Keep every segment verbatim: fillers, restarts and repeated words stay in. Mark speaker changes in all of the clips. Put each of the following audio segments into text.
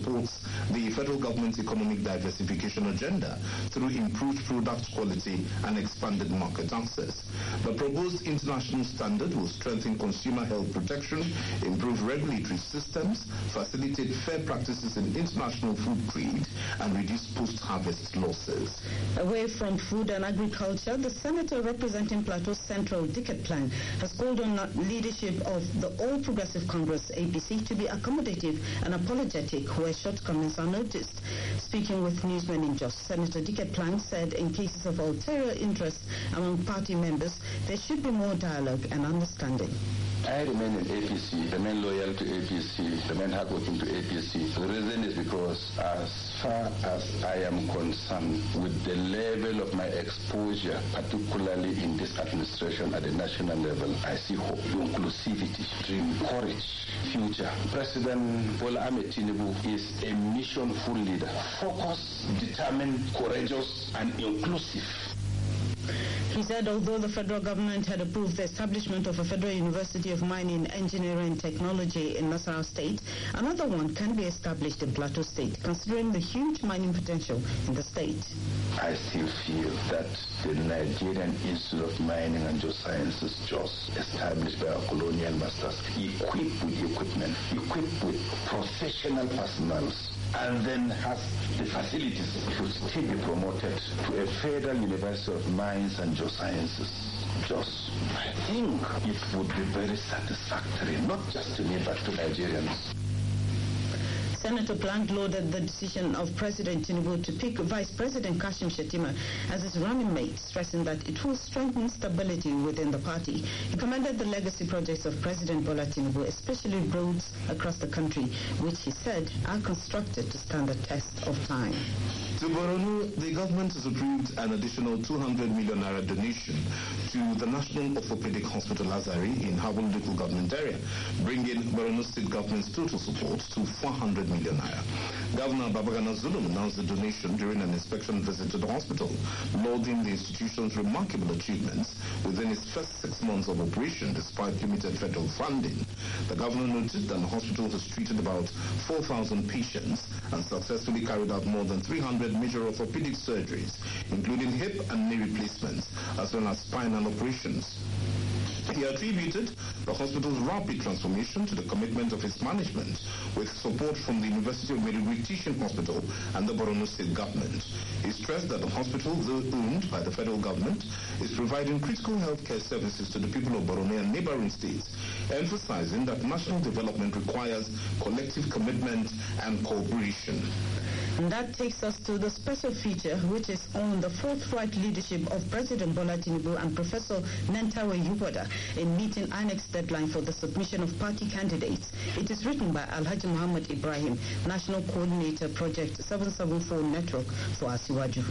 Speaker 1: supports the federal government's economic diversification agenda through improved product quality and expanded market access. The proposed international standard will strengthen consumer health protection, improve regulatory systems, facilitate fair practices in international food trade, and reduce post-harvest losses.
Speaker 2: Away from food and agriculture, the senator representing Plateau Central, Dickett Plang, has called on leadership of the All Progressive Congress, A P C, to be accommodative and apologetic where shortcomings are noticed. Speaking with newsmen in Jos, Senator Dickett Plang said in cases of ulterior interest among party members, there should be more dialogue and understanding.
Speaker 3: I remain in A P C, remain loyal to A P C, remain hardworking to A P C. The reason is because as far as I am concerned with the level of my exposure, particularly in this administration at the national level, I see hope, inclusivity, to encourage future. President Bola Ahmed Tinubu is a missionful leader, focused, determined, courageous, and inclusive.
Speaker 2: He said although the federal government had approved the establishment of a Federal University of Mining, Engineering and Technology in Nasarawa State, another one can be established in Plateau State, considering the huge mining potential in the state.
Speaker 3: I still feel that the Nigerian Institute of Mining and Geosciences, JOS, established by our colonial masters, equipped with equipment, equipped with professional personnel, and then has the facilities to still be promoted to a Federal University of Mines and Geosciences. Just, I think it would be very satisfactory, not just to me, but to Nigerians.
Speaker 2: Senator Plang lauded the decision of President Tinubu to pick Vice President Kashim Shettima as his running mate, stressing that it will strengthen stability within the party. He commended the legacy projects of President Bola Tinubu, especially roads across the country, which he said are constructed to stand the test of time.
Speaker 1: To Borno, the government has approved an additional two hundred million naira donation to the National Orthopedic Hospital Azari in Habul local government area, bringing Borno State government's total support to four hundred million naira. Governor Babagana Zulum announced the donation during an inspection visit to the hospital, lauding the institution's remarkable achievements within its first six months of operation despite limited federal funding. The governor noted that the hospital has treated about four thousand patients and successfully carried out more than three hundred major orthopedic surgeries, including hip and knee replacements, as well as spinal operations. He attributed the hospital's rapid transformation to the commitment of its management, with support from the University of Maiduguri Teaching Hospital and the Borno State government. He stressed that the hospital, though owned by the federal government, is providing critical healthcare services to the people of Borno and neighboring states, emphasizing that national development requires collective commitment and cooperation.
Speaker 2: And that takes us to the special feature, which is on the forthright leadership of President Bola Tinubu and Professor Nentawe Yubada in meeting I N E C's deadline for the submission of party candidates. It is written by Alhaji Muhammad Ibrahim, National Coordinator, Project seven seven four Network for Asiwaju.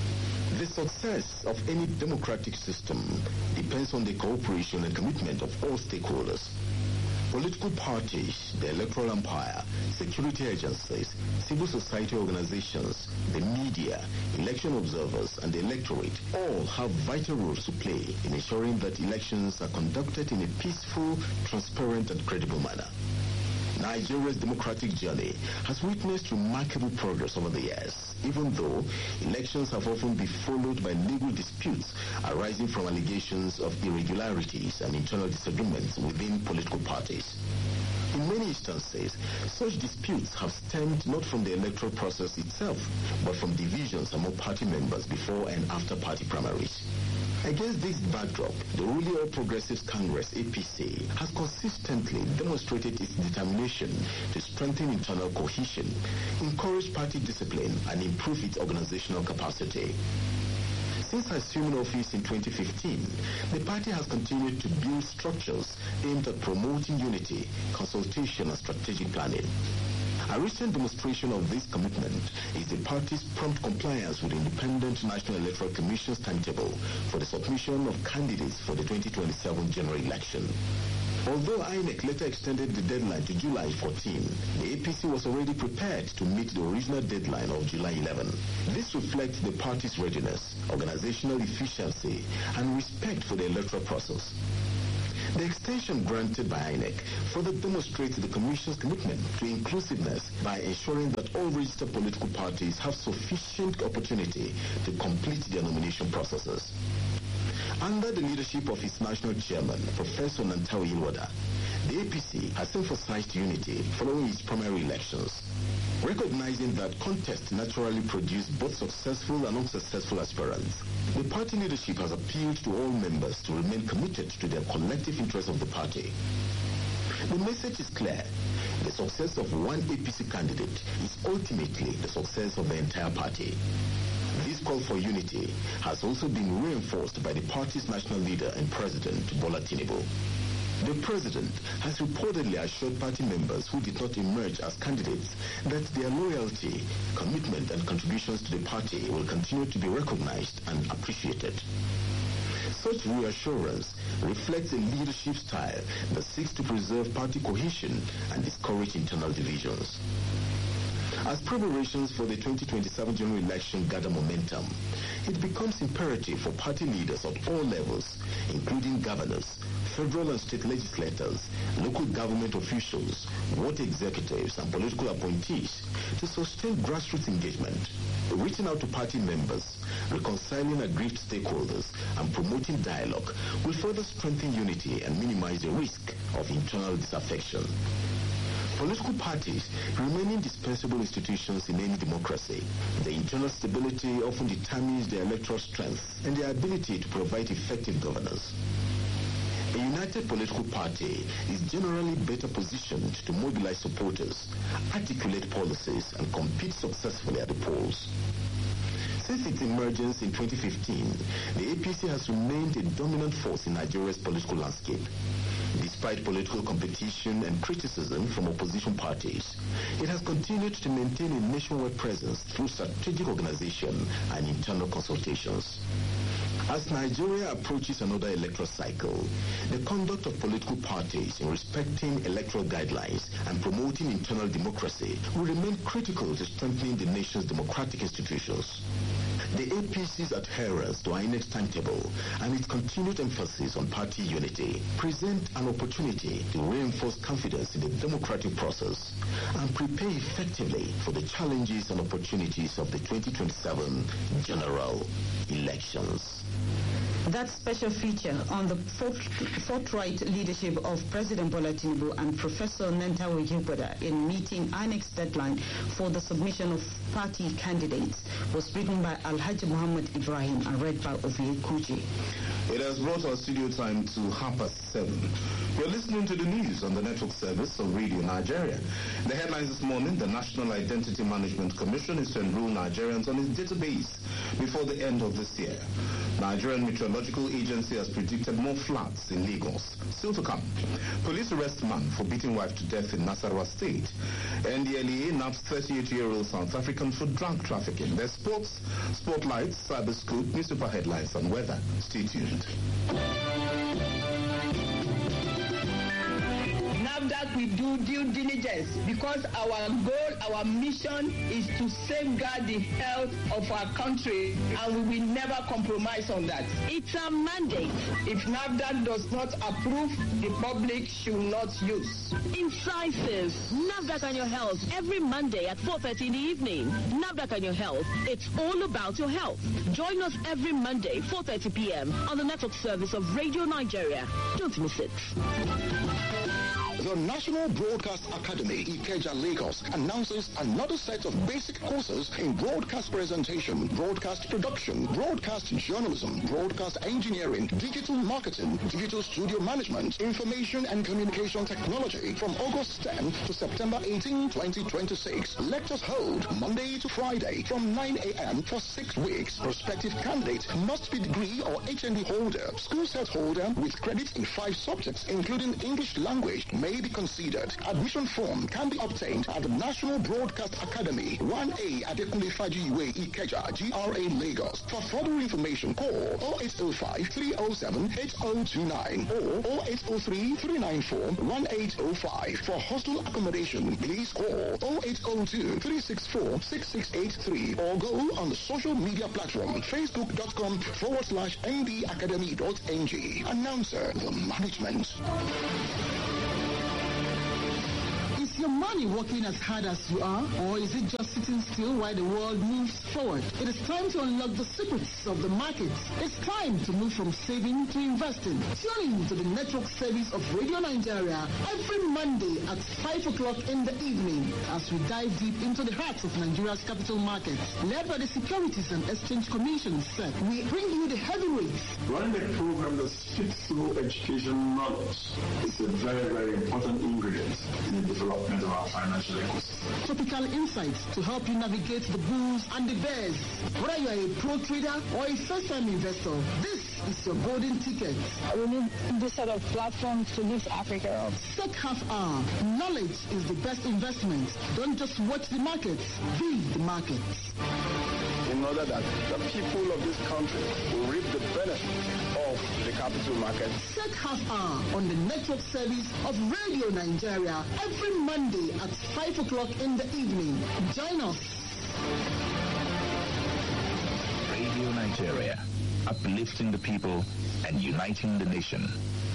Speaker 4: The success of any democratic system depends on the cooperation and commitment of all stakeholders. Political parties, the electoral umpire, security agencies, civil society organizations, the media, election observers, and the electorate all have vital roles to play in ensuring that elections are conducted in a peaceful, transparent, and credible manner. Nigeria's democratic journey has witnessed remarkable progress over the years, even though elections have often been followed by legal disputes arising from allegations of irregularities and internal disagreements within political parties. In many instances, such disputes have stemmed not from the electoral process itself, but from divisions among party members before and after party primaries. Against this backdrop, the ruling All Progressives Congress, A P C, has consistently demonstrated its determination to strengthen internal cohesion, encourage party discipline, and improve its organizational capacity. Since assuming office in twenty fifteen, the party has continued to build structures aimed at promoting unity, consultation, and strategic planning. A recent demonstration of this commitment is the party's prompt compliance with the Independent National Electoral Commission's timetable for the submission of candidates for the twenty twenty-seven general election. Although I N E C later extended the deadline to July fourteenth, the A P C was already prepared to meet the original deadline of July eleventh. This reflects the party's readiness, organizational efficiency, and respect for the electoral process. The extension granted by I N E C further demonstrates the Commission's commitment to inclusiveness by ensuring that all registered political parties have sufficient opportunity to complete their nomination processes. Under the leadership of its national chairman, Professor Nantawe Yilwada, the A P C has emphasized unity following its primary elections, recognizing that contests naturally produce both successful and unsuccessful aspirants. The party leadership has appealed to all members to remain committed to their collective interests of the party. The message is clear. The success of one A P C candidate is ultimately the success of the entire party. This call for unity has also been reinforced by the party's national leader and president, Bola Tinubu. The president has reportedly assured party members who did not emerge as candidates that their loyalty, commitment, and contributions to the party will continue to be recognized and appreciated. Such reassurance reflects a leadership style that seeks to preserve party cohesion and discourage internal divisions. As preparations for the twenty twenty-seven general election gather momentum, it becomes imperative for party leaders at all levels, including governors, federal and state legislators, local government officials, ward executives, and political appointees, to sustain grassroots engagement, reaching out to party members, reconciling aggrieved stakeholders, and promoting dialogue will further strengthen unity and minimize the risk of internal disaffection. Political parties remain indispensable institutions in any democracy. Their internal stability often determines their electoral strength and their ability to provide effective governance. A united political party is generally better positioned to mobilize supporters, articulate policies, and compete successfully at the polls. Since its emergence in twenty fifteen, the A P C has remained a dominant force in Nigeria's political landscape. Despite political competition and criticism from opposition parties, it has continued to maintain a nationwide presence through strategic organization and internal consultations. As Nigeria approaches another electoral cycle, the conduct of political parties in respecting electoral guidelines and promoting internal democracy will remain critical to strengthening the nation's democratic institutions. The A P C's adherence to I N E C's timetable and its continued emphasis on party unity present an opportunity to reinforce confidence in the democratic process and prepare effectively for the challenges and opportunities of the twenty twenty-seven general elections.
Speaker 2: That special feature on the forthright leadership of President Bola Tinubu and Professor Nantawe Yilwada in meeting I N E C's deadline for the submission of party candidates was written by Alhaji Muhammad Ibrahim and read by Ovie Kuji.
Speaker 1: It has brought our studio time to half past seven. You're listening to the news on the network service of Radio Nigeria. The headlines this morning: the National Identity Management Commission is to enroll Nigerians on its database before the end of this year. Nigerian Meteorological Agency has predicted more floods in Lagos. Still to come. Police arrest man for beating wife to death in Nasarawa State. N D L E A nabbed thirty-eight-year-old South African for drug trafficking. There's sports, spotlights, cyber scoop, newspaper headlines, and weather. Stay tuned.
Speaker 5: NAFDAC will do due diligence because our goal, our mission is to safeguard the health of our country, and we will never compromise on that.
Speaker 6: It's a mandate.
Speaker 5: If NAFDAC does not approve, the public should not use.
Speaker 6: Incisive. NAFDAC and your health every Monday at four thirty in the evening. NAFDAC and your health. It's all about your health. Join us every Monday, four thirty p.m. on the network service of Radio Nigeria. Don't miss it.
Speaker 7: The National Broadcast Academy, Ikeja, Lagos, announces another set of basic courses in broadcast presentation, broadcast production, broadcast journalism, broadcast engineering, digital marketing, digital studio management, information and communication technology from August tenth to September eighteenth, twenty twenty-six. Lectures hold Monday to Friday from nine a.m. for six weeks. Prospective candidate must be degree or H N D holder, school set holder with credits in five subjects, including English language, may be considered. Admission form can be obtained at the National Broadcast Academy, one A Adekunle Fajiwe Ikeja, G R A Lagos. For further information, call oh eight oh five, three oh seven, eight oh two nine or oh eight oh three, three nine four, one eight oh five. For hostel accommodation, please call oh eight oh two, three six four, six six eight three or go on the social media platform facebook.com forward slash ndacademy.ng. Announcer, the management.
Speaker 8: Is your money working as hard as you are, or is it just sitting still while the world moves forward? It is time to unlock the secrets of the markets. It's time to move from saving to investing. Tune in to the network service of Radio Nigeria every Monday at five o'clock in the evening as we dive deep into the heart of Nigeria's capital markets. Led by the Securities and Exchange Commission, S E C, we bring you the heavyweights.
Speaker 9: Running a program that speaks through education knowledge is a very, very important ingredient in the development of our financial ecosystem.
Speaker 8: Topical insights to help you navigate the bulls and the bears. Whether you are a pro trader or a first-time investor, this is your golden ticket.
Speaker 10: We need this sort of platform to lift Africa up.
Speaker 8: S E C half hour. Knowledge is the best investment. Don't just watch the markets, be the markets.
Speaker 9: In order that the people of this country will reap the benefits of the capital market.
Speaker 8: S E C half hour on the network service of Radio Nigeria every Monday at five o'clock in the evening. Join us.
Speaker 11: Radio Nigeria, uplifting the people and uniting the nation.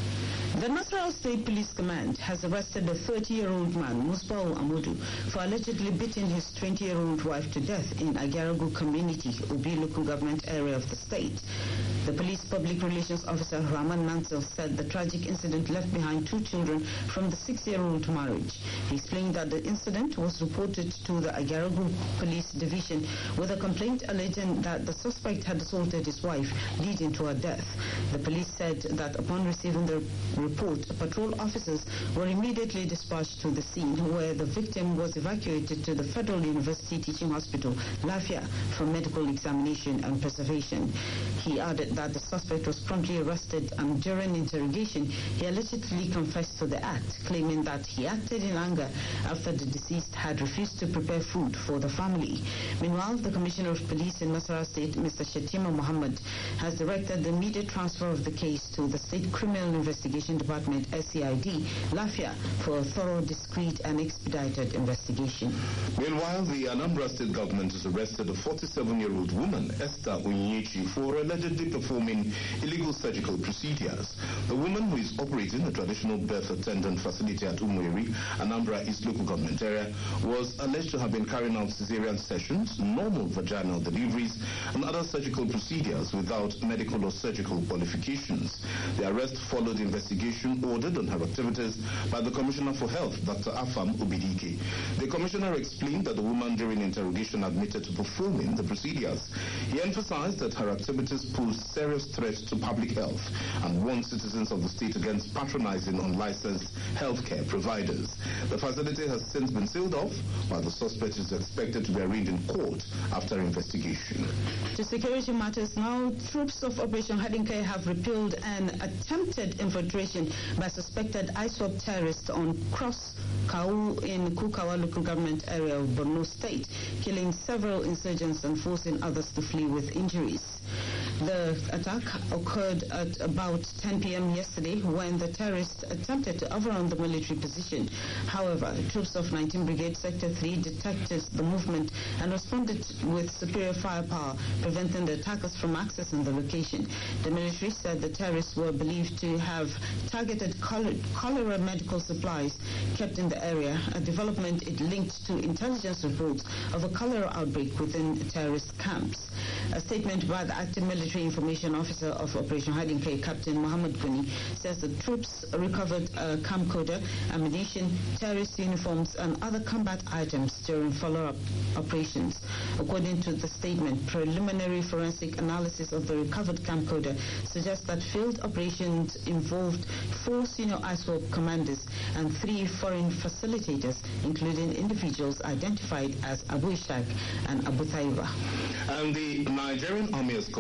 Speaker 2: The Nasarawa State Police Command has arrested a thirty-year-old man, Musbau Amudu, for allegedly beating his twenty-year-old wife to death in Agaragu community, Obi local government area of the state. The police public relations officer, Rahman Mansell, said the tragic incident left behind two children from the six-year-old marriage. He explained that the incident was reported to the Agaragu Police Division with a complaint alleging that the suspect had assaulted his wife, leading to her death. The police said that upon receiving the report, patrol officers were immediately dispatched to the scene where the victim was evacuated to the Federal University Teaching Hospital, Lafia, for medical examination and preservation. He added that the suspect was promptly arrested and during interrogation he allegedly confessed to the act, claiming that he acted in anger after the deceased had refused to prepare food for the family. Meanwhile, the Commissioner of Police in Nasarawa State, Mister Shetima Mohammed, has directed the immediate transfer of the case to the State Criminal Investigation Department, S C I D, Lafia, for a thorough, discreet and expedited investigation.
Speaker 1: Meanwhile, the Anambra State government has arrested a forty-seven-year-old woman, Esther Unyechi, for allegedly performing illegal surgical procedures. The woman, who is operating a traditional birth attendant facility at Umueri, Anambra East local government area, was alleged to have been carrying out cesarean sessions, normal vaginal deliveries, and other surgical procedures without medical or surgical qualifications. The arrest followed the investigation ordered on her activities by the Commissioner for Health, Doctor Afam Obidike. The Commissioner explained that the woman during interrogation admitted to performing the procedures. He emphasized that her activities pose serious threat to public health and warned citizens of the state against patronizing unlicensed healthcare providers. The facility has since been sealed off, while the suspect is expected to be arraigned in court after investigation.
Speaker 2: To security matters now, troops of Operation Hadinkai have repelled an attempted infiltration by suspected ISWAP terrorists on Cross Kau in Kukawa local government area of Borno State, killing several insurgents and forcing others to flee with injuries. The attack occurred at about ten p m yesterday when the terrorists attempted to overrun the military position. However, troops of nineteenth Brigade Sector three detected the movement and responded with superior firepower, preventing the attackers from accessing the location. The military said the terrorists were believed to have targeted cholera medical supplies kept in the area, a development it linked to intelligence reports of a cholera outbreak within terrorist camps. A statement by the active military information officer of Operation Hadinkai, Captain Muhammad Guni, says the troops recovered a camcorder, ammunition, terrorist uniforms, and other combat items during follow-up operations. According to the statement, preliminary forensic analysis of the recovered camcorder suggests that field operations involved four senior ISWAP commanders and three foreign facilitators, including individuals identified as Abu Ishaq and Abu Taiba.
Speaker 1: And the Nigerian Army has commenced the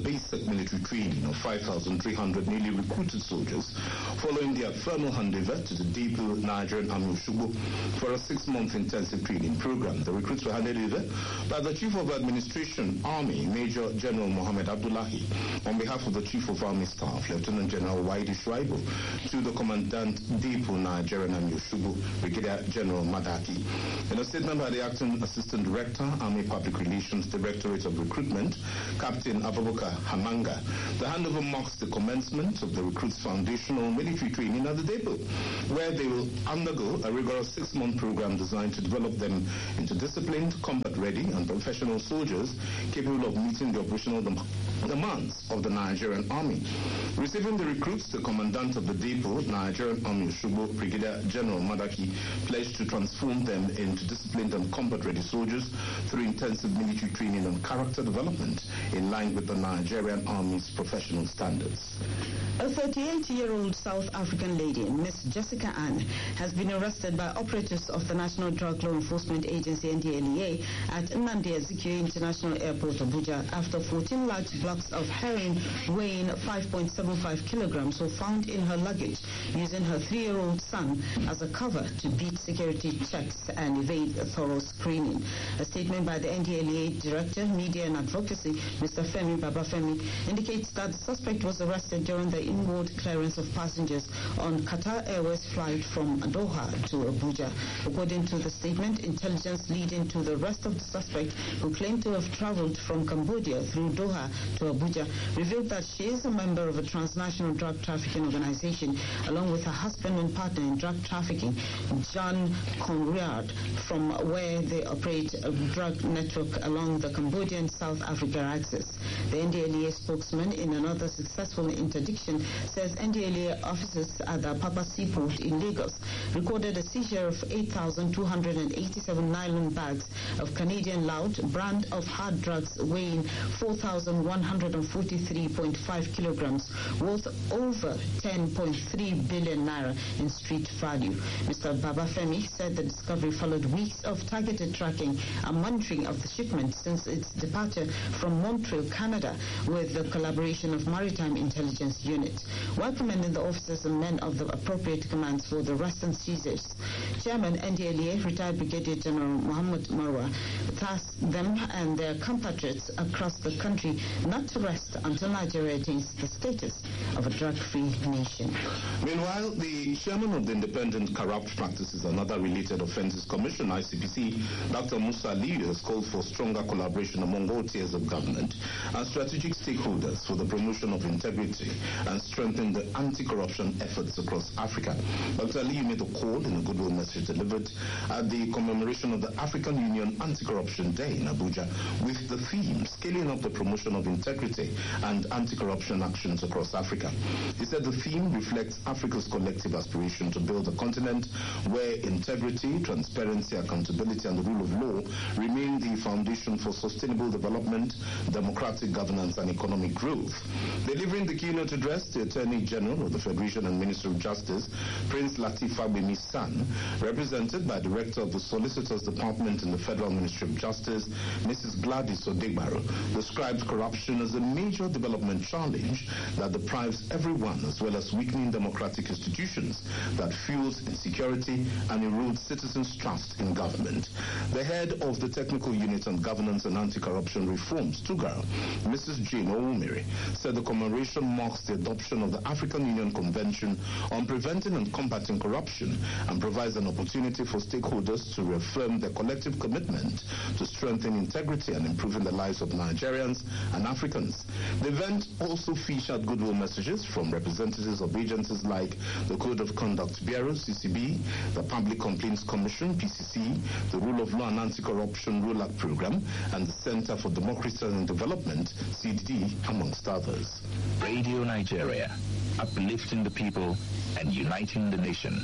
Speaker 1: basic military training of five thousand three hundred newly recruited soldiers following their thermal handover to the Depo Nigerian Army of Shugbo for a six-month intensive training program. The recruits were handed over by the Chief of Administration, Army, Major General Mohammed Abdullahi, on behalf of the Chief of Army Staff, Lieutenant General Waidi Shuaibu, to the Commandant Depo Nigerian Army of Shugbo, Brigadier General Madaki. In a statement by the Acting Assistant Director, Army Public Relations Directorate of Recruitment, Captain Abubakar Hamanga, the handover marks the commencement of the recruits' foundational military training at the depot, where they will undergo a rigorous six-month program designed to develop them into disciplined, combat-ready, and professional soldiers capable of meeting the operational dem- demands of the Nigerian Army. Receiving the recruits, the Commandant of the Depot, Nigerian Army of Shugbo, Brigadier General Madaki, pledged to transform them into disciplined and combat-ready soldiers through intensive military training and character development in line with the Nigerian Army's professional standards.
Speaker 2: A thirty-eight-year-old South African lady, Miss Jessica Ann, has been arrested by operatives of the National Drug Law Enforcement Agency, N D L E A, at Nnamdi Azikiwe International Airport, Abuja, after fourteen large blocks of heroin weighing five point seven five kilograms were found in her luggage, using her three-year-old son as a cover to beat security checks and evade a thorough screening. A statement by the N D L E A Director, Media and Advocacy, Mister Femi Babafemi, indicates that the suspect was arrested during the inward clearance of passengers on Qatar Airways flight from Doha to Abuja. According to the statement, intelligence leading to the arrest of the suspect, who claimed to have traveled from Cambodia through Doha to Abuja, revealed that she is a member of a transnational drug trafficking organization, along with her husband and partner in drug trafficking, John Conrad, from where they operate a drug network along the Cambodian-South Africa axis. The N D L E A spokesman, in another successful interdiction, says N D L E A officers at the Apapa Seaport in Lagos recorded a seizure of eight thousand two hundred eighty-seven nylon bags of Canadian Loud, brand of hard drugs weighing four thousand one hundred forty-three point five kilograms, worth over ten point three billion naira in street value. Mister Babafemi said the discovery followed weeks of targeted tracking and monitoring of the shipment since its departure from Montreal, Canada, with the collaboration of Maritime Intelligence Unit. While commending the officers and men of the appropriate commands for the arrest and seizures, Chairman N D L E A, retired Brigadier General Muhammad Marwa, tasked them and their compatriots across the country not to rest until Nigeria attains the status of a drug-free nation.
Speaker 1: Meanwhile, the chairman of the Independent Corrupt Practices and Other Related Offences Commission, I C P C, Doctor Musa Aliyu, has called for stronger collaboration among all tiers of government and strategic stakeholders for the promotion of integrity and strengthen the anti-corruption efforts across Africa. Doctor Aliyu made a call in a goodwill message delivered at the commemoration of the African Union Anti-Corruption Day in Abuja, with the theme scaling up the promotion of integrity and anti-corruption actions across Africa. He said the theme reflects Africa's collective aspiration to build a continent where integrity, transparency, accountability, and the rule of law remain the foundation for sustainable development, democratic governance, and economic growth. Delivering the keynote address, the Attorney General of the Federation and Minister of Justice, Prince Lateef Fagbemi's son, represented by Director of the Solicitor's Department in the Federal Ministry of Justice, Missus Gladys Odegbaro, described corruption as a major development challenge that deprives everyone, as well as weakening democratic institutions, that fuels insecurity and erodes citizens' trust in government. The head of the Technical Unit on Governance and Anti-Corruption Reforms, TUGAR, Missus Jane Owumere, said the commemoration marks the adoption of the African Union Convention on Preventing and Combating Corruption and provides an opportunity for stakeholders to reaffirm their collective commitment to strengthen integrity and improving the lives of Nigerians and Africans. The event also featured goodwill messages from representatives of agencies like the Code of Conduct Bureau, C C B, the Public Complaints Commission, P C C, the Rule of Law and Anti-Corruption Rule Act Program, and the Center for Democracy and Development, C D D, amongst others.
Speaker 11: Radio Nigeria, uplifting the people and uniting the nation.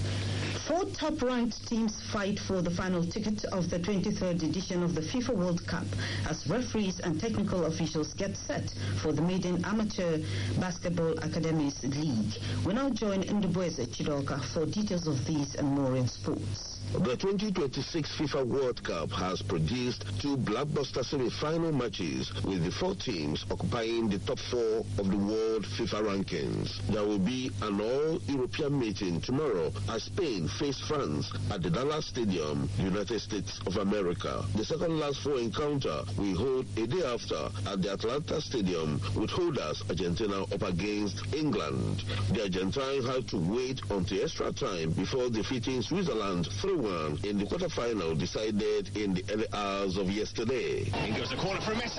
Speaker 2: Four top-ranked teams fight for the final ticket of the twenty-third edition of the FIFA World Cup as referees and technical officials get set for the maiden Amateur Basketball Academies League. We now join Ndubweze Chidoka for details of these and more in sports.
Speaker 12: The twenty twenty-six FIFA World Cup has produced two blockbuster semi-final matches with the four teams occupying the top four of the world FIFA rankings. There will be an all-European meeting tomorrow as Spain face France at the Dallas Stadium, United States of America. The second last four encounter will hold a day after at the Atlanta Stadium with holders Argentina up against England. The Argentines have to wait until extra time before defeating Switzerland three one in the quarterfinal decided in the early hours of yesterday.
Speaker 13: In goes the corner for Messi.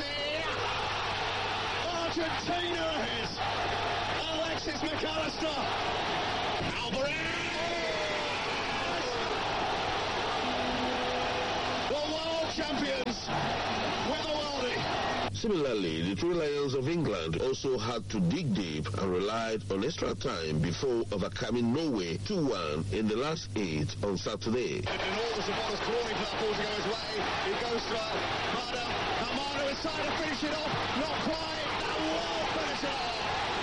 Speaker 13: Argentina is Alexis McAllister. Alvarez. The world champions with a worldie.
Speaker 12: Similarly, the Three Lions of England also had to dig deep and relied on extra time before overcoming Norway two one in the last eight on Saturday.
Speaker 13: And all the supporters calling for that ball to go his way. He goes to Mada. And Mada is trying to finish it off. Not quite. That will finish it off.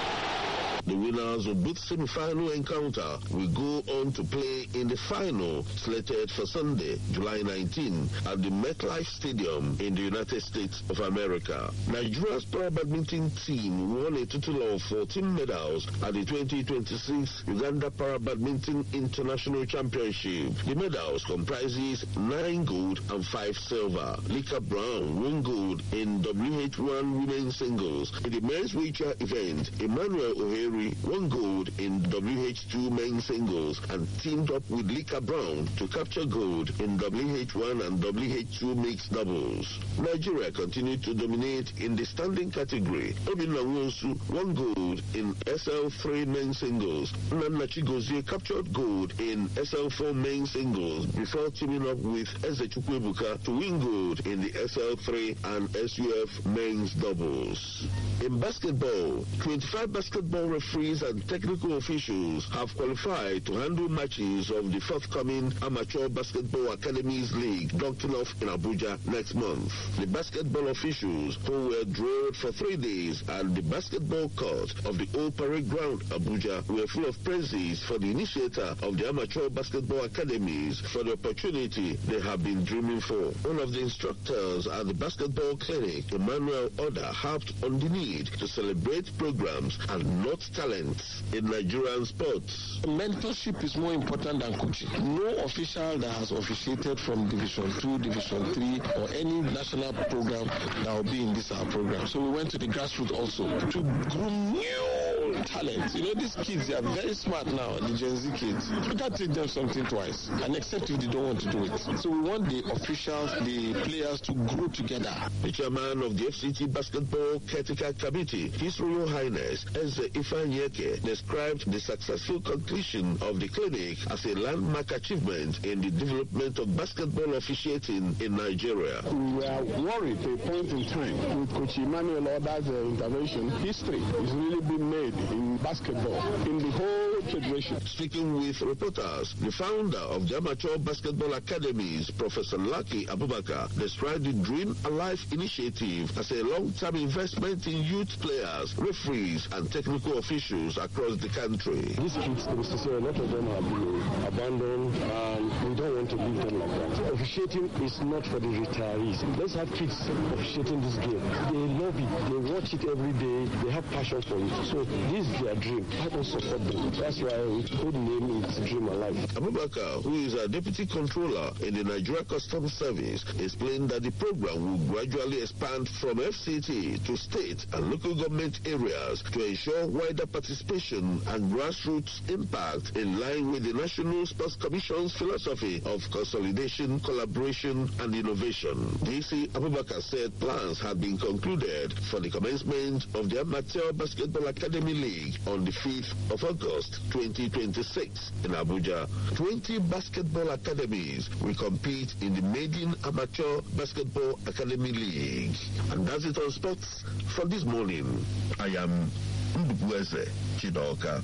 Speaker 12: The winners of both semi-final encounter will go on to play in the final slated for Sunday, July nineteenth at the MetLife Stadium in the United States of America. Nigeria's para badminton team won a total of fourteen medals at the twenty twenty-six Uganda Para Badminton International Championship. The medals comprises nine gold and five silver. Lika Brown won gold in W H one women's singles. In the men's wheelchair event, Emmanuel O'Hare won gold in W H two men's singles and teamed up with Lika Brown to capture gold in W H one and W H two mixed doubles. Nigeria continued to dominate in the standing category. Obinna Nwosu won gold in S L three men's singles. Nana Chigozie captured gold in S L four men's singles before teaming up with Eze Chukwuebuka to win gold in the S L three and S U F men's doubles. In basketball, twenty-five basketball referees and technical officials have qualified to handle matches of the forthcoming Amateur Basketball Academies League docking off in Abuja next month. The basketball officials who were drilled for three days at the basketball court of the Old Parade Ground, Abuja, were full of praises for the initiator of the Amateur Basketball Academies for the opportunity they have been dreaming for. One of the instructors at the basketball clinic, Emmanuel Oda, harped on the need to celebrate programs and not talents in Nigerian sports.
Speaker 14: Mentorship is more important than coaching. No official that has officiated from Division two, Division three, or any national program that will be in this our program. So we went to the grassroots also to groom new talent. You know, these kids, they are very smart now, the Gen Z kids. You can't teach them something twice, and except if they don't want to do it. So we want the officials, the players to grow together.
Speaker 12: The chairman of the F C T Basketball Caretaker Committee, His Royal Highness Eze Ifanyeke, described the successful completion of the clinic as a landmark achievement in the development of basketball officiating in Nigeria.
Speaker 15: We were worried at a point in time with Coach Emmanuel Oda's uh, intervention. History is really being made in basketball, in the whole federation.
Speaker 12: Speaking with reporters, the founder of the Amateur Basketball Academies, Professor Lucky Abubakar, described the Dream Alive initiative as a long-term investment in youth players, referees, and technical officials across the country.
Speaker 15: These kids, to be sincere, a lot of them have been abandoned, and we don't want to leave them like that. So officiating is not for the retirees. Let's have kids officiating this game. They love it. They watch it every day. They have passion for it. So this is their dream. Help us support them. That's why we code name is Dream Alive.
Speaker 12: Abubakar, who is a deputy controller in the Nigeria Customs Service, explained that the program will gradually expand from F C T to state and local government areas to ensure wider participation and grassroots impact in line with the National Sports Commission's philosophy of consolidation, collaboration, and innovation. D C Abubakar said plans had been concluded for the commencement of the Amateur Basketball Academy League on the fifth of August twenty twenty-six in Abuja. twenty basketball academies will compete in the Maiden Amateur Basketball Academy League. And that's it on sports for this morning. I am Ndubweze Chidoka.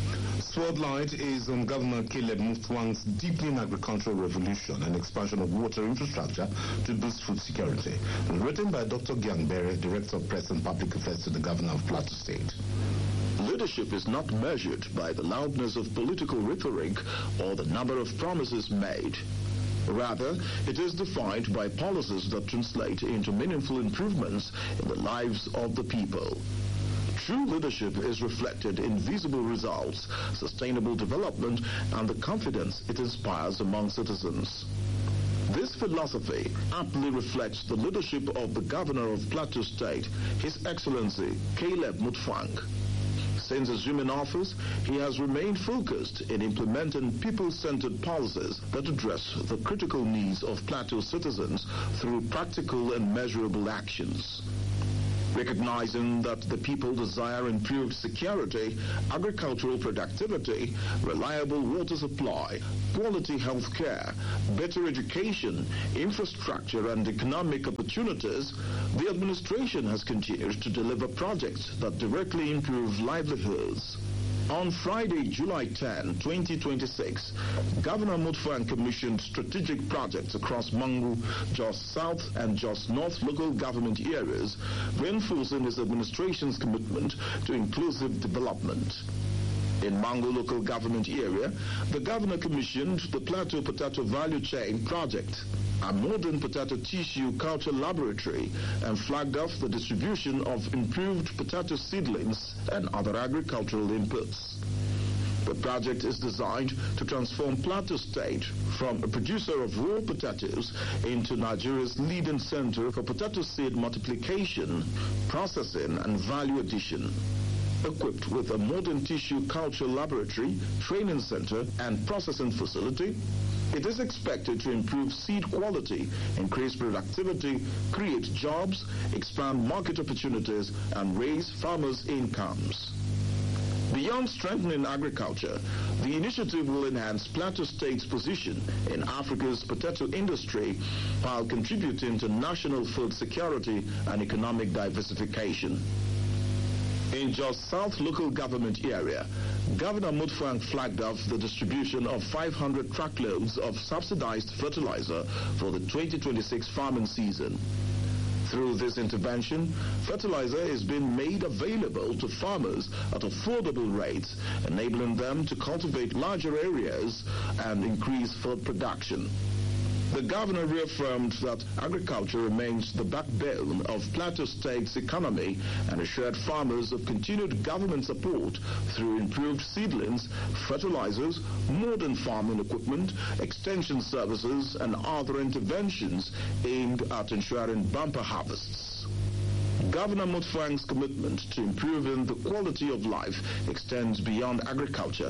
Speaker 1: Spotlight is on Governor Caleb Mutfwang's deepening agricultural revolution and expansion of water infrastructure to boost food security. Written by Doctor Gyang Director of Press and Public Affairs to the Governor of Plateau State.
Speaker 4: Leadership is not measured by the loudness of political rhetoric or the number of promises made. Rather, it is defined by policies that translate into meaningful improvements in the lives of the people. True leadership is reflected in visible results, sustainable development, and the confidence it inspires among citizens. This philosophy aptly reflects the leadership of the Governor of Plateau State, His Excellency Caleb Mutfwang. Since assuming office, he has remained focused in implementing people-centered policies that address the critical needs of Plateau citizens through practical and measurable actions. Recognizing that the people desire improved security, agricultural productivity, reliable water supply, quality health care, better education, infrastructure, and economic opportunities, the administration has continued to deliver projects that directly improve livelihoods. On Friday, July tenth, twenty twenty-six, Governor Mutfwang commissioned strategic projects across Mangu, Jos South, and Jos North local government areas, reinforcing his administration's commitment to inclusive development. In Mangu local government area, the governor commissioned the Plateau Potato Value Chain Project, a modern potato tissue culture laboratory, and flagged off the distribution of improved potato seedlings and other agricultural inputs. The project is designed to transform Plateau State from a producer of raw potatoes into Nigeria's leading center for potato seed multiplication, processing, and value addition. Equipped with a modern tissue culture laboratory, training center, and processing facility, it is expected to improve seed quality, increase productivity, create jobs, expand market opportunities, and raise farmers' incomes. Beyond strengthening agriculture, the initiative will enhance Plateau State's position in Africa's potato industry while contributing to national food security and economic diversification. In Jos South local government area, Governor Mutfwang flagged off the distribution of five hundred truckloads of subsidized fertilizer for the twenty twenty-six farming season. Through this intervention, fertilizer is being made available to farmers at affordable rates, enabling them to cultivate larger areas and increase food production. The governor reaffirmed that agriculture remains the backbone of Plateau State's economy and assured farmers of continued government support through improved seedlings, fertilizers, modern farming equipment, extension services, and other interventions aimed at ensuring bumper harvests. Governor Mutfwang's commitment to improving the quality of life extends beyond agriculture.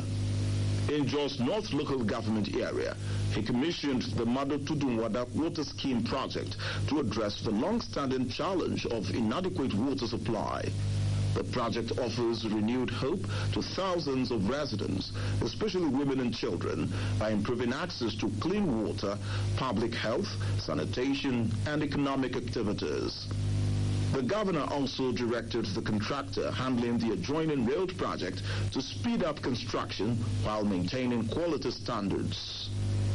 Speaker 4: In Jos North local government area, he commissioned the Mado Tudunwada water scheme project to address the long-standing challenge of inadequate water supply. The project offers renewed hope to thousands of residents, especially women and children, by improving access to clean water, public health, sanitation, and economic activities. The governor also directed the contractor handling the adjoining railroad project to speed up construction while maintaining quality standards.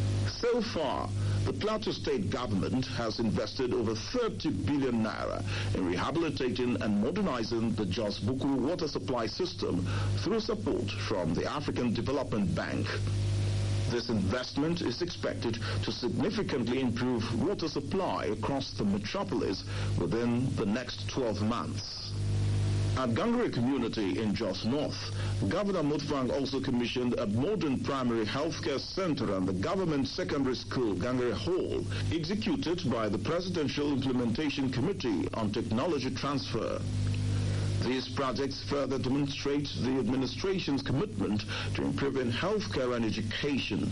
Speaker 4: So far, the Plateau State government has invested over thirty billion naira in rehabilitating and modernizing the Jos Buku water supply system through support from the African Development Bank. This investment is expected to significantly improve water supply across the metropolis within the next twelve months. At Gangare community in Jos North, Governor Mutfwang also commissioned a modern primary healthcare center and the government secondary school, Gangare Hall, executed by the Presidential Implementation Committee on Technology Transfer. These projects further demonstrate the administration's commitment to improving healthcare and education.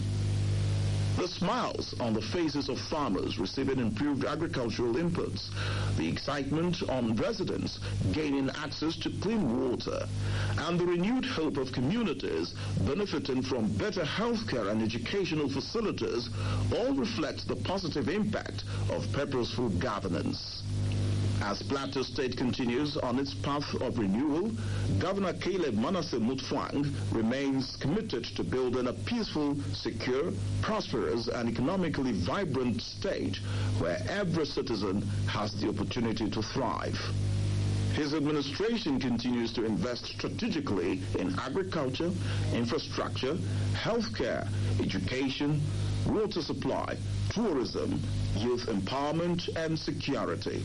Speaker 4: The smiles on the faces of farmers receiving improved agricultural inputs, the excitement on residents gaining access to clean water, and the renewed hope of communities benefiting from better healthcare and educational facilities all reflect the positive impact of purposeful governance. As Plateau State continues on its path of renewal, Governor Caleb Manasseh Mutfwang remains committed to building a peaceful, secure, prosperous, and economically vibrant state where every citizen has the opportunity to thrive. His administration continues to invest strategically in agriculture, infrastructure, healthcare, education, water supply,
Speaker 16: tourism, youth empowerment, and security.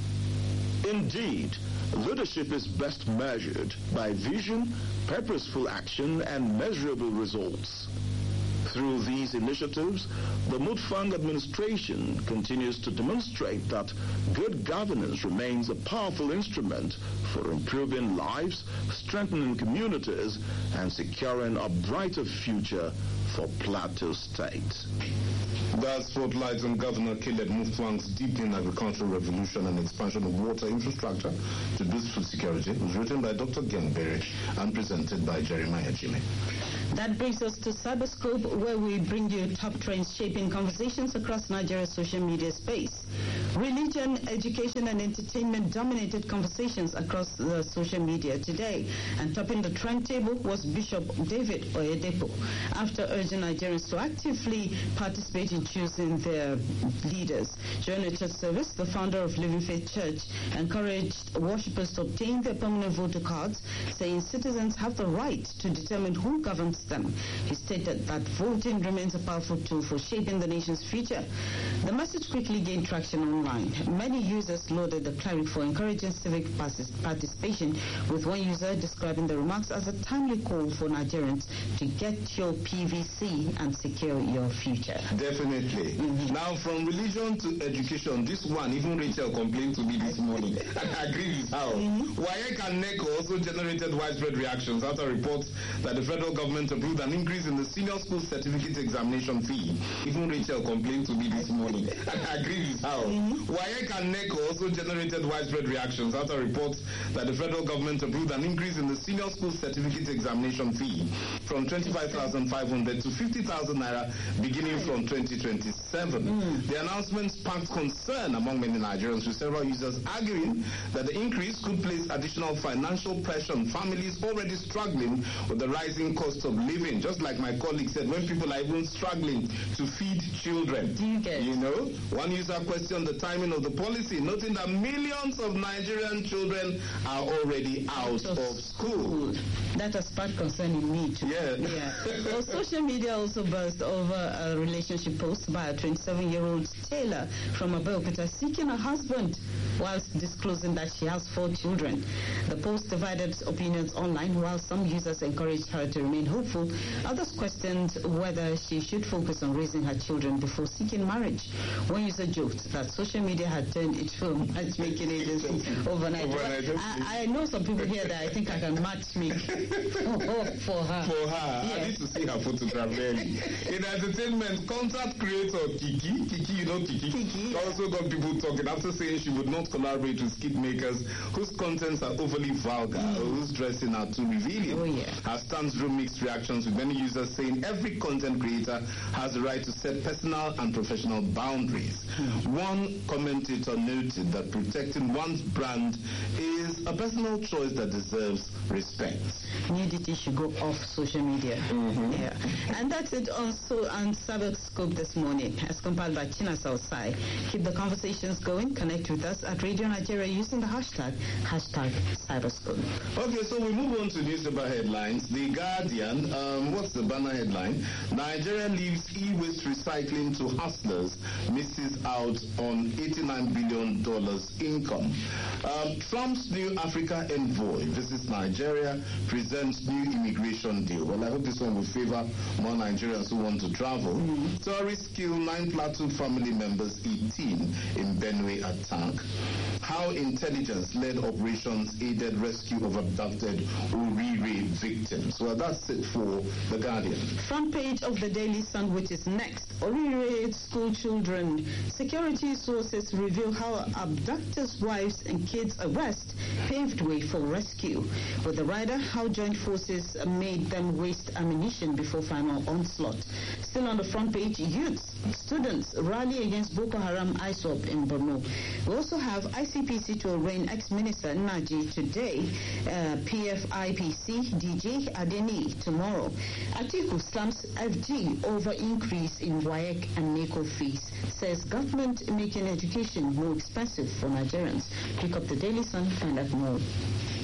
Speaker 16: Indeed, leadership is best measured by vision, purposeful action, and measurable results. Through these initiatives, the Mutfwang administration continues to demonstrate that good governance remains a powerful instrument for improving lives, strengthening communities, and securing a brighter future for Plateau State.
Speaker 1: That spotlight on Governor Caleb Mutfwang's deepening agricultural revolution and expansion of water infrastructure to boost food security was written by Doctor Gembere and presented by Jeremiah Jimmy.
Speaker 2: That brings us to Cyberscope, where we bring you top trends shaping conversations across Nigeria's social media space. Religion, education, and entertainment dominated conversations across the social media today, and topping the trend table was Bishop David Oyedepo, after urging Nigerians to actively participate in choosing their leaders. During a church service, the founder of Living Faith Church encouraged worshippers to obtain their permanent voter cards, saying citizens have the right to determine who governs them. He stated that voting remains a powerful tool for shaping the nation's future. The message quickly gained traction online. Many users lauded the cleric for encouraging civic participation, with one user describing the remarks as a timely call for Nigerians to get your P V C and secure your future.
Speaker 1: Definitely. Mm-hmm. Now, from religion to education, this one, even Rachel complained to me this morning. I agree with her. Mm-hmm. WAEC and NECO also generated widespread reactions after reports that the federal government approved an increase in the senior school certificate examination fee. Even Rachel complained to me this morning. I agree with her. Mm-hmm. WAEC and NECO also generated widespread reactions after reports that the federal government approved an increase in the senior school certificate examination fee from twenty-five thousand five hundred to fifty thousand naira beginning from twenty twenty-seven. Mm. The announcement sparked concern among many Nigerians, with several users arguing that the increase could place additional financial pressure on families already struggling with the rising cost of living. Just like my colleague said, when people are even struggling to feed children.
Speaker 2: You,
Speaker 1: you know, one user questioned the timing of the policy, noting that millions of Nigerian children are already out of, of school.
Speaker 2: school. That has sparked concern in me too.
Speaker 1: Yeah.
Speaker 2: yeah. Well, social media also buzzed over a relationship post by a twenty-seven-year-old tailor from Abeokuta seeking a husband whilst disclosing that she has four children. The post divided opinions online, while some users encouraged her to remain hopeful. Others questioned whether she should focus on raising her children before seeking marriage. One user joked that social media had turned its film matchmaking agency overnight. overnight. I, I know some people here that I think I can matchmake for her.
Speaker 1: For her. Yes. I need to see her photograph really. In entertainment, content creator Kiki, Kiki, you know Kiki, Kiki also got people talking after saying she would not collaborate with skit makers whose contents are overly vulgar mm. or whose dressing are too revealing.
Speaker 2: Oh, yeah.
Speaker 1: Her stance drew mixed reactions, with many users saying every content creator has the right to set personal and professional boundaries. Mm. One commentator noted that protecting one's brand is a personal choice that deserves respect.
Speaker 2: Nudity should go off social media.
Speaker 1: Mm-hmm.
Speaker 2: Yeah. And that's it also on Cyberscope this morning, as compiled by China Southside. Keep the conversations going. Connect with us at Radio Nigeria using the hashtag, hashtag Cyberscope.
Speaker 1: Okay, so we move on to newspaper headlines. The Guardian, um, what's the banner headline? Nigeria leaves e-waste recycling to hustlers, misses out on eighty-nine billion dollars income. Um, Trump's new Africa envoy visits Nigeria, presents new immigration deal. Well, I hope this one will favor more Nigerians who want to travel. Mm-hmm. Tourists kill nine Plateau family members, eighteen in Benue attack. How intelligence-led operations aided rescue of abducted Orire victims. Well, that's it for The Guardian.
Speaker 2: Front page of the Daily Sun, which is next. Orire school children. Security sources reveal how abductors' wives and kids' arrest paved way for rescue. With the rider, how joint forces made them waste ammunition before final onslaught. Still on the front page, youths, students rally against Boko Haram I S W A P in Borno. We also have I C P C to arraign ex-minister Naji today, uh, P F I P C D J Adeni tomorrow. Atiku slams F G over increase in WAEC and NECO fees, says government making education more expensive for Nigerians. Pick up the Daily Sun, find out more.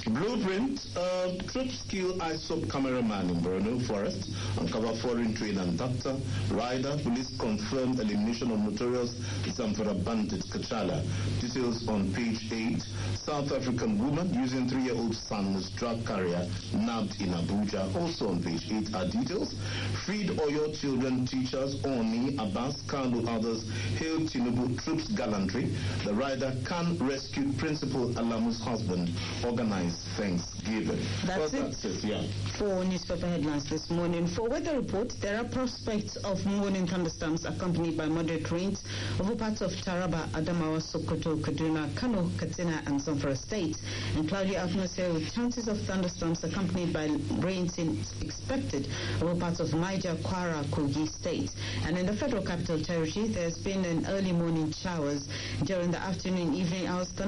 Speaker 1: Blueprint, uh, troops kill ISOP cameraman in Borno Forest, uncover foreign train and doctor. Rider, police confirmed elimination of notorious Zamfara bandit Kachala. Details on page eight. South African woman using three-year-old son as drug carrier nabbed in Abuja. Also on page eight are details. Freed Oyo children teachers, Oni, Abbas, Kanu, others hailed Tinubu troops gallantry. The rider can rescue Principal Alamu's husband, organized Thanksgiving.
Speaker 2: That's
Speaker 1: well,
Speaker 2: it,
Speaker 1: that's it yeah.
Speaker 2: for newspaper headlines this morning. For weather report, there are prospects of morning thunderstorms accompanied by moderate rains over parts of Taraba, Adamawa, Sokoto, Kaduna, Kano, Katsina, and Zamfara states, and cloudy atmosphere with chances of thunderstorms accompanied by rains expected over parts of Niger, Kwara, Kogi states. And in the Federal Capital Territory, there's been an early morning showers during the afternoon, evening hours.